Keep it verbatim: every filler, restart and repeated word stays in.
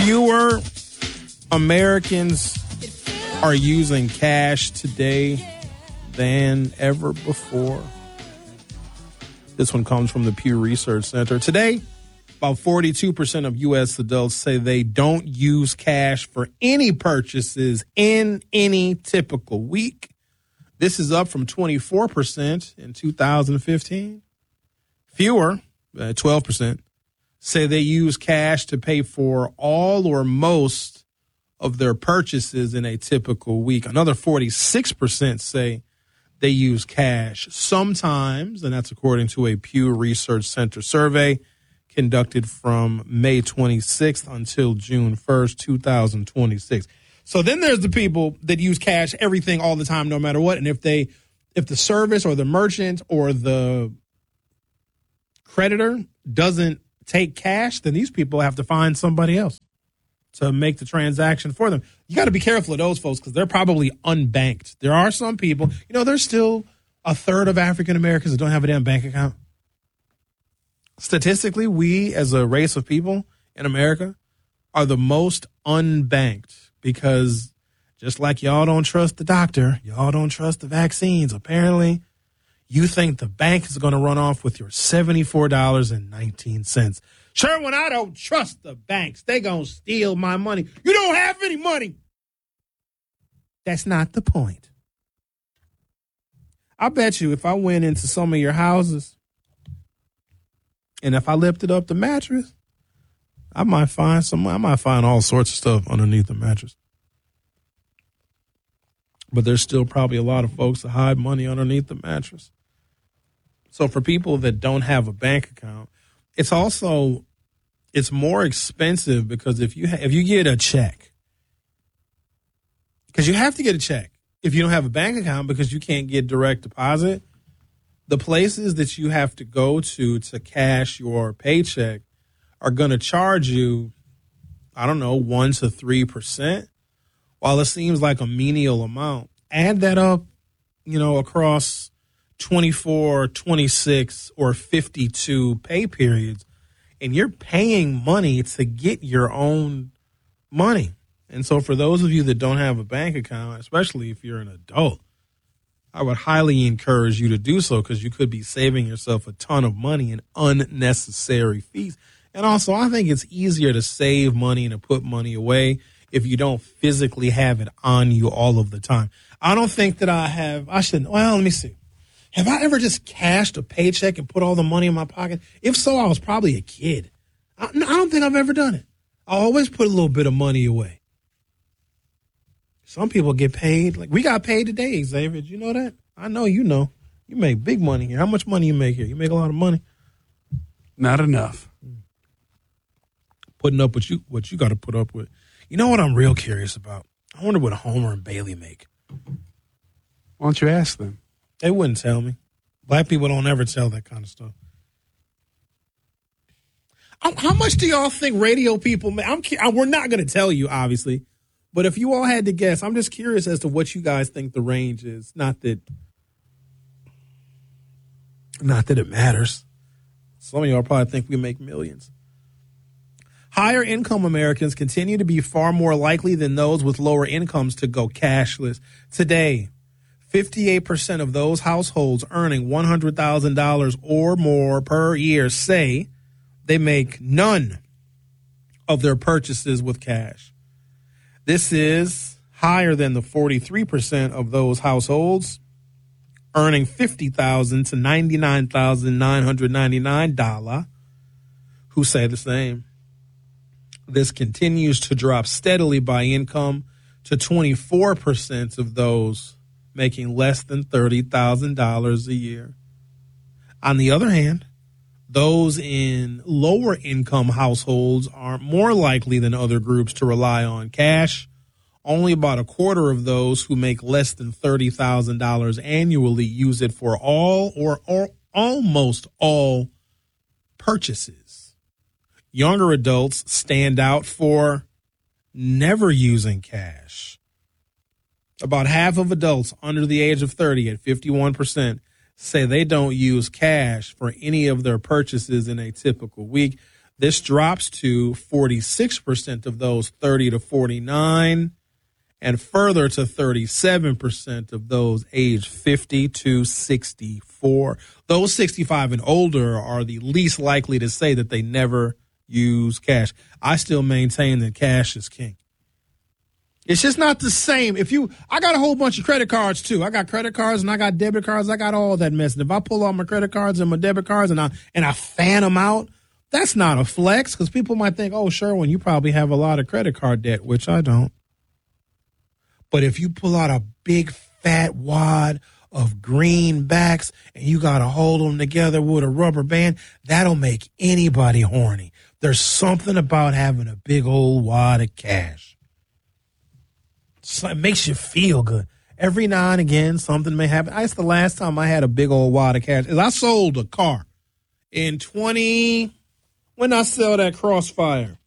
fewer Americans are using cash today than ever before. This one comes from the Pew Research Center. Today, about forty-two percent of U S adults say they don't use cash for any purchases in any typical week. This is up from twenty-four percent in two thousand fifteen. Fewer, uh, twelve percent, say they use cash to pay for all or most of their purchases in a typical week. Another forty-six percent say they use cash sometimes, and that's according to a Pew Research Center survey conducted from May twenty-sixth until June first, two thousand twenty-six. So then there's the people that use cash everything all the time, no matter what. And if they, if the service or the merchant or the creditor doesn't take cash, then these people have to find somebody else to make the transaction for them. You got to be careful of those folks because they're probably unbanked. There are some people, you know, there's still a third of African Americans that don't have a damn bank account. Statistically, we as a race of people in America are the most unbanked because just like y'all don't trust the doctor, y'all don't trust the vaccines. Apparently, you think the bank is going to run off with your seventy-four dollars and nineteen cents. Sure, when I don't trust the banks, they going to steal my money. You don't have any money. That's not the point. I bet you if I went into some of your houses and if I lifted up the mattress, I might find some, I might find all sorts of stuff underneath the mattress. But there's still probably a lot of folks that hide money underneath the mattress. So for people that don't have a bank account, it's also, it's more expensive because if you ha- if you get a check, because you have to get a check if you don't have a bank account because you can't get direct deposit, the places that you have to go to to cash your paycheck are going to charge you, I don't know, one to three percent. While it seems like a menial amount, add that up, you know, across twenty-four, twenty-six, or fifty-two pay periods, and you're paying money to get your own money. And so for those of you that don't have a bank account, especially if you're an adult, I would highly encourage you to do so because you could be saving yourself a ton of money in unnecessary fees. And also, I think it's easier to save money and to put money away if you don't physically have it on you all of the time. I don't think that I have, I shouldn't, well, let me see. Have I ever just cashed a paycheck and put all the money in my pocket? If so, I was probably a kid. I, I don't think I've ever done it. I always put a little bit of money away. Some people get paid. Like we got paid today, Xavier. Did you know that? I know you know. You make big money here. How much money you make here? You make a lot of money. Not enough. Putting up what you what you got to put up with. You know what I'm real curious about? I wonder what Homer and Bailey make. Why don't you ask them? They wouldn't tell me. Black people don't ever tell that kind of stuff. How much do y'all think radio people make? I'm, we're not going to tell you, obviously. But if you all had to guess, I'm just curious as to what you guys think the range is. Not that, not that it matters. Some of y'all probably think we make millions. Higher income Americans continue to be far more likely than those with lower incomes to go cashless. Today, fifty-eight percent of those households earning one hundred thousand dollars or more per year say they make none of their purchases with cash. This is higher than the forty-three percent of those households earning fifty thousand dollars to ninety-nine thousand nine hundred ninety-nine dollars who say the same. This continues to drop steadily by income to twenty-four percent of those making less than thirty thousand dollars a year. On the other hand, those in lower income households are more likely than other groups to rely on cash. Only about a quarter of those who make less than thirty thousand dollars annually use it for all or, or almost all purchases. Younger adults stand out for never using cash. About half of adults under the age of thirty, at fifty-one percent, say they don't use cash for any of their purchases in a typical week. This drops to forty-six percent of those thirty to forty-nine, and further to thirty-seven percent of those aged fifty to sixty-four. Those sixty-five and older are the least likely to say that they never use cash. I still maintain that cash is king. It's just not the same. If you, I got a whole bunch of credit cards too. I got credit cards and I got debit cards. I got all that mess. And if I pull out my credit cards and my debit cards and I and I fan them out, that's not a flex, because people might think, oh, Sherwin, you probably have a lot of credit card debt, which I don't. But if you pull out a big fat wad of greenbacks and you got to hold them together with a rubber band, that'll make anybody horny. There's something about having a big old wad of cash. So it makes you feel good. Every now and again, something may happen. That's the last time I had a big old wad of cash. Is I sold a car in twenty. When I sell that Crossfire,